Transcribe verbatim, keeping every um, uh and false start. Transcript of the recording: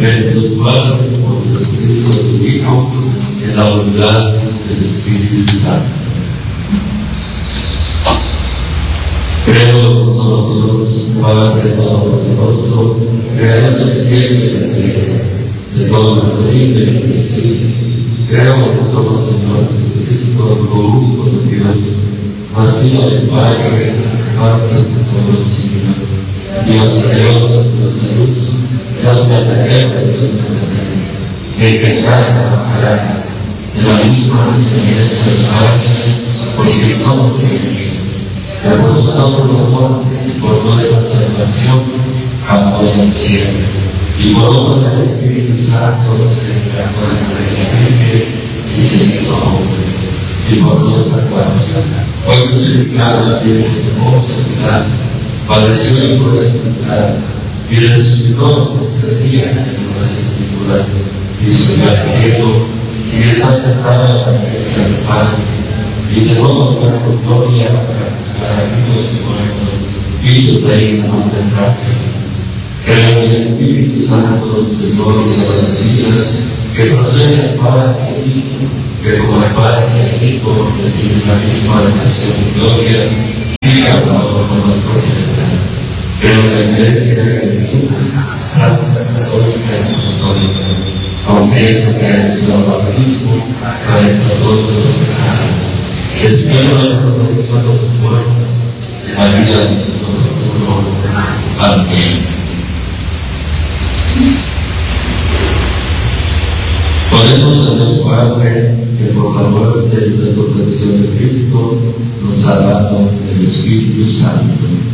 sacramento de tu Padre, por Jesucristo, tu Hijo, en la unidad del Espíritu Santo. Creo por todos Dios, Padre Todopoderoso, Creador del cielo y de la tierra, de todo lo posible y lo invisible. Creo por todos Señor Jesucristo, lo único de Dios, vacío del Padre, Padre de todos los siglos, Dios de Dios, Dios de luz, Dios verdadero, Dios verdadero, que te encarna para de la misma experiencia del Padre, porque todo creemos. Te hemos dado los hombres por nuestra salvación a todo el cielo, y por obra del Espíritu Santo se encarnó plenamente y se hizo hombre, y por nuestra causa fue crucificado a Dios de mortalidad, padeció por nuestra pecado, y resucitó en tres días según las Escrituras, y subió al cielo, y está sentado a la diestra del Padre, y de nuevo para con gloria para vivos y muertos, y su reino contemplable. Creo en el Espíritu Santo, Señor de la verdad, que procede del Padre y del Hijo, que como el Padre y el Hijo reciben la misma oración y gloria, y hablado con los profetas. Creo en la Iglesia de Jesús, Santa, Católica y Apostólica, confieso que es el bautismo para el perdón de los pecados. Espero la resurrección de los muertos, la vida de todo el futuro. Amén. Podemos a Dios Padre, que por la muerte y resurrección de Cristo nos ha dado el Espíritu Santo.